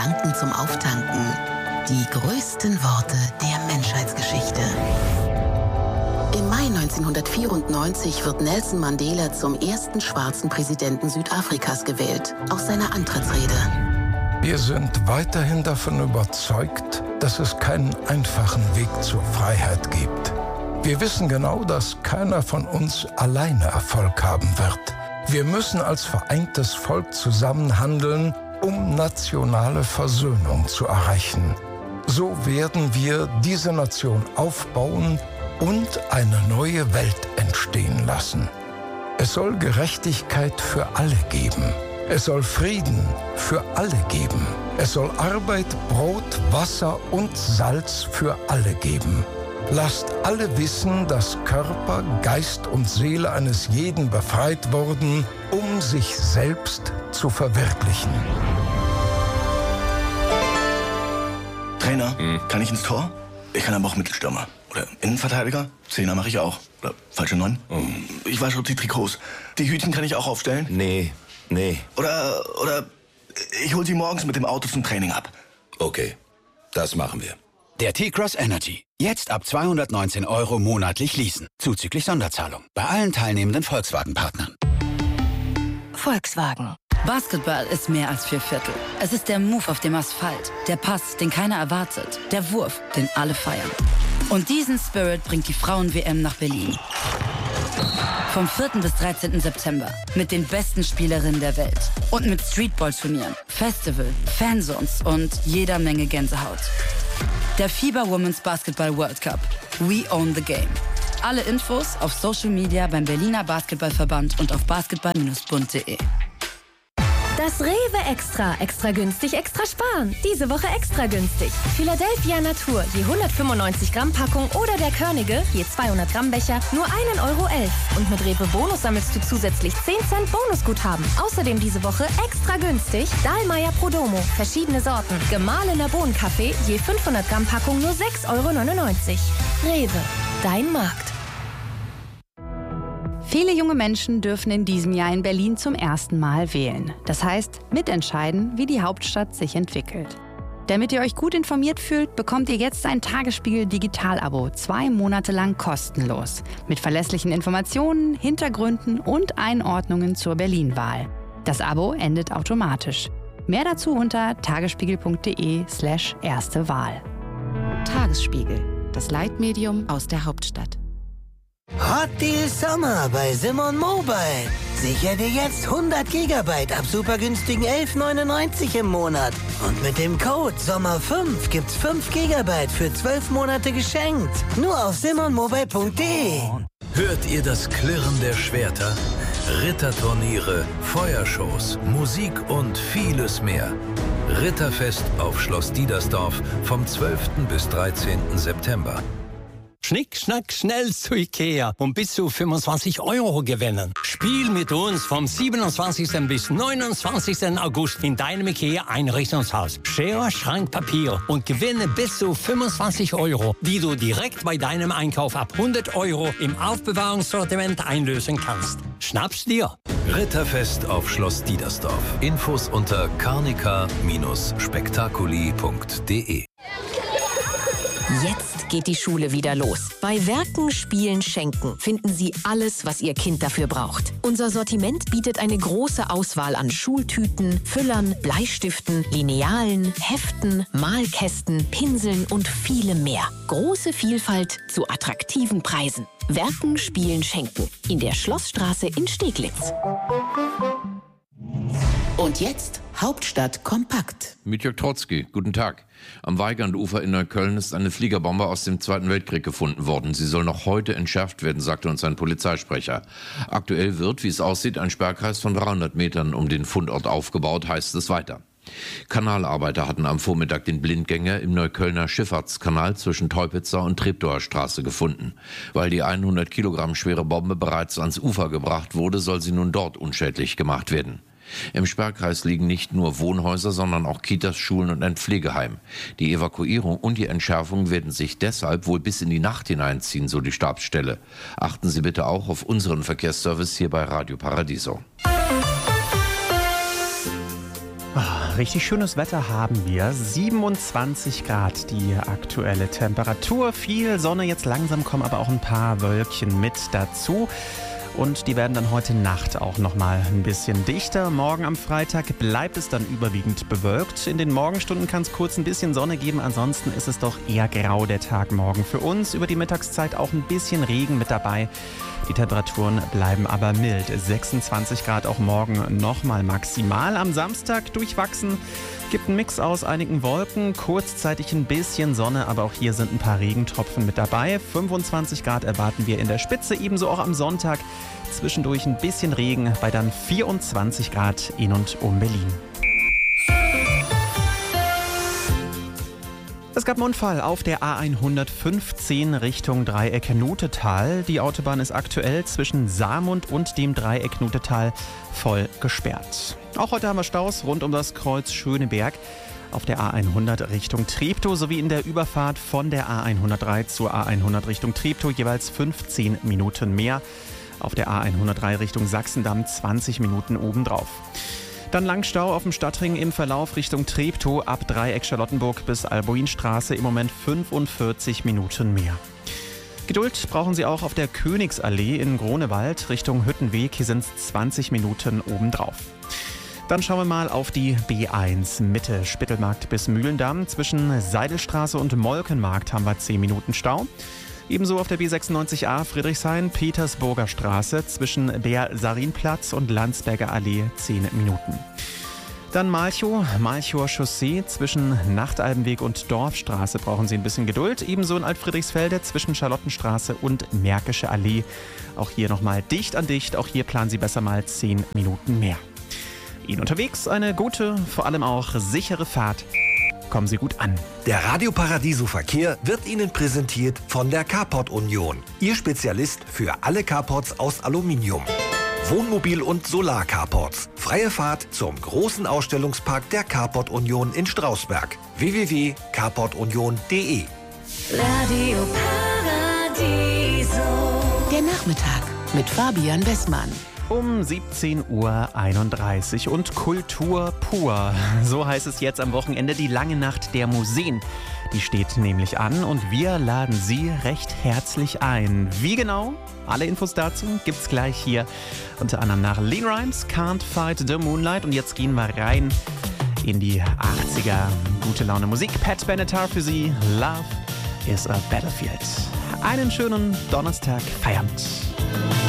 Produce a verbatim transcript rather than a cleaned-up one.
Gedanken zum Auftanken. Die größten Worte der Menschheitsgeschichte. Im Mai neunzehnhundertvierundneunzig wird Nelson Mandela zum ersten schwarzen Präsidenten Südafrikas gewählt, aus seiner Antrittsrede. Wir sind weiterhin davon überzeugt, dass es keinen einfachen Weg zur Freiheit gibt. Wir wissen genau, dass keiner von uns alleine Erfolg haben wird. Wir müssen als vereintes Volk zusammenhandeln, um nationale Versöhnung zu erreichen. So werden wir diese Nation aufbauen und eine neue Welt entstehen lassen. Es soll Gerechtigkeit für alle geben. Es soll Frieden für alle geben. Es soll Arbeit, Brot, Wasser und Salz für alle geben. Lasst alle wissen, dass Körper, Geist und Seele eines jeden befreit wurden, um sich selbst zu verwirklichen. Trainer, hm. kann ich ins Tor? Ich kann aber auch Mittelstürmer. Oder Innenverteidiger? Zehner mache ich auch. Oder falsche Neun? Hm. Ich wasche die Trikots. Die Hütchen kann ich auch aufstellen? Nee, nee. Oder, oder ich hol sie morgens mit dem Auto zum Training ab. Okay, das machen wir. Der T-Cross Energy. Jetzt ab zweihundertneunzehn Euro monatlich leasen. Zuzüglich Sonderzahlung. Bei allen teilnehmenden Volkswagen-Partnern. Volkswagen. Basketball ist mehr als vier Viertel. Es ist der Move auf dem Asphalt, der Pass, den keiner erwartet, der Wurf, den alle feiern. Und diesen Spirit bringt die Frauen-W M nach Berlin. Vom vierten bis dreizehnten September mit den besten Spielerinnen der Welt. Und mit Streetball-Turnieren, Festival, Fanzones und jeder Menge Gänsehaut. Der FIBA Women's Basketball World Cup. We own the game. Alle Infos auf Social Media beim Berliner Basketballverband und auf basketball Bindestrich bund punkt de. Das Rewe Extra. Extra günstig, extra sparen. Diese Woche extra günstig. Philadelphia Natur, je hundertfünfundneunzig Gramm Packung oder der Körnige, je zweihundert Gramm Becher, nur ein Euro elf. Und mit Rewe Bonus sammelst du zusätzlich zehn Cent Bonusguthaben. Außerdem diese Woche extra günstig Dahlmeier Prodomo, verschiedene Sorten. Gemahlener Bohnenkaffee, je fünfhundert Gramm Packung nur sechs Euro neunundneunzig. Rewe, dein Markt. Viele junge Menschen dürfen in diesem Jahr in Berlin zum ersten Mal wählen. Das heißt, mitentscheiden, wie die Hauptstadt sich entwickelt. Damit ihr euch gut informiert fühlt, bekommt ihr jetzt ein Tagesspiegel-Digital-Abo, zwei Monate lang kostenlos. Mit verlässlichen Informationen, Hintergründen und Einordnungen zur Berlin-Wahl. Das Abo endet automatisch. Mehr dazu unter tagesspiegel punkt de slash erste Wahl. Tagesspiegel, das Leitmedium aus der Hauptstadt. Hot Deal Sommer bei Simon Mobile. Sicher dir jetzt hundert Gigabyte ab super günstigen elf neunundneunzig im Monat. Und mit dem Code Sommer fünf gibt's fünf Gigabyte für zwölf Monate geschenkt. Nur auf simon mobile punkt de. Hört ihr das Klirren der Schwerter? Ritterturniere, Feuershows, Musik und vieles mehr. Ritterfest auf Schloss Diedersdorf vom zwölften bis dreizehnten September. Schnick, schnack, schnell zu Ikea und bis zu fünfundzwanzig Euro gewinnen. Spiel mit uns vom siebenundzwanzigsten bis neunundzwanzigsten August in deinem Ikea-Einrichtungshaus. Schere, Schrank, Papier und gewinne bis zu fünfundzwanzig Euro, die du direkt bei deinem Einkauf ab hundert Euro im Aufbewahrungssortiment einlösen kannst. Schnapp's dir! Ritterfest auf Schloss Diedersdorf. Infos unter carnica spektakuli punkt de. Jetzt geht die Schule wieder los. Bei Werken, Spielen, Schenken finden Sie alles, was Ihr Kind dafür braucht. Unser Sortiment bietet eine große Auswahl an Schultüten, Füllern, Bleistiften, Linealen, Heften, Malkästen, Pinseln und vielem mehr. Große Vielfalt zu attraktiven Preisen. Werken, Spielen, Schenken. In der Schlossstraße in Steglitz. Und jetzt Hauptstadt kompakt. Mit Jörg Trotzki, guten Tag. Am Weigandufer in Neukölln ist eine Fliegerbombe aus dem Zweiten Weltkrieg gefunden worden. Sie soll noch heute entschärft werden, sagte uns ein Polizeisprecher. Aktuell wird, wie es aussieht, ein Sperrkreis von dreihundert Metern um den Fundort aufgebaut, heißt es weiter. Kanalarbeiter hatten am Vormittag den Blindgänger im Neuköllner Schifffahrtskanal zwischen Teupitzer und Treptower Straße gefunden. Weil die hundert Kilogramm schwere Bombe bereits ans Ufer gebracht wurde, soll sie nun dort unschädlich gemacht werden. Im Sperrkreis liegen nicht nur Wohnhäuser, sondern auch Kitas, Schulen und ein Pflegeheim. Die Evakuierung und die Entschärfung werden sich deshalb wohl bis in die Nacht hineinziehen, so die Stabsstelle. Achten Sie bitte auch auf unseren Verkehrsservice hier bei Radio Paradiso. richtig schönes Wetter haben wir. siebenundzwanzig Grad die aktuelle Temperatur. Viel Sonne, jetzt langsam kommen aber auch ein paar Wölkchen mit dazu. Und die werden dann heute Nacht auch nochmal ein bisschen dichter. Morgen am Freitag bleibt es dann überwiegend bewölkt. In den Morgenstunden kann es kurz ein bisschen Sonne geben. Ansonsten ist es doch eher grau der Tag morgen für uns. Über die Mittagszeit auch ein bisschen Regen mit dabei. Die Temperaturen bleiben aber mild. sechsundzwanzig Grad auch morgen nochmal maximal. Am Samstag durchwachsen. Gibt einen Mix aus einigen Wolken, kurzzeitig ein bisschen Sonne, aber auch hier sind ein paar Regentropfen mit dabei. fünfundzwanzig Grad erwarten wir in der Spitze, ebenso auch am Sonntag. Zwischendurch ein bisschen Regen bei dann vierundzwanzig Grad in und um Berlin. Es gab einen Unfall auf der A hundertfünfzehn Richtung Dreieck Nutetal. Die Autobahn ist aktuell zwischen Saarmund und dem Dreieck Nutetal voll gesperrt. Auch heute haben wir Staus rund um das Kreuz Schöneberg auf der A hundert Richtung Treptow sowie in der Überfahrt von der A hundertdrei zur A hundert Richtung Treptow jeweils fünfzehn Minuten mehr. Auf der A hundertdrei Richtung Sachsendamm zwanzig Minuten obendrauf. Dann Langstau auf dem Stadtring im Verlauf Richtung Treptow ab Dreieck Charlottenburg bis Albuinstraße im Moment fünfundvierzig Minuten mehr. Geduld brauchen Sie auch auf der Königsallee in Grunewald Richtung Hüttenweg. Hier sind es zwanzig Minuten obendrauf. Dann schauen wir mal auf die B eins Mitte Spittelmarkt bis Mühlendamm. Zwischen Seidelstraße und Molkenmarkt haben wir zehn Minuten Stau. Ebenso auf der B sechsundneunzig A Friedrichshain, Petersburger Straße zwischen Bär-Sarin-Platz und Landsberger Allee zehn Minuten. Dann Malchow, Malchower Chaussee zwischen Nachtalbenweg und Dorfstraße brauchen Sie ein bisschen Geduld. Ebenso in Altfriedrichsfelde zwischen Charlottenstraße und Märkische Allee. Auch hier nochmal dicht an dicht, auch hier planen Sie besser mal zehn Minuten mehr. Ihnen unterwegs eine gute, vor allem auch sichere Fahrt. Kommen Sie gut an. Der Radio Paradiso Verkehr wird Ihnen präsentiert von der Carport Union. Ihr Spezialist für alle Carports aus Aluminium. Wohnmobil- und Solar-Carports. Freie Fahrt zum großen Ausstellungspark der Carport Union in Strausberg. w w w punkt carport union punkt d e Radio Paradiso. Der Nachmittag mit Fabian Bessmann. Um siebzehn Uhr einunddreißig und Kultur pur. So heißt es jetzt am Wochenende, die lange Nacht der Museen. Die steht nämlich an und wir laden Sie recht herzlich ein. Wie genau? Alle Infos dazu gibt's gleich hier. Unter anderem nach Lean Rimes, Can't Fight the Moonlight. Und jetzt gehen wir rein in die achtziger. Gute Laune Musik. Pat Benatar für Sie. Love is a Battlefield. Einen schönen Donnerstag. Feierabend.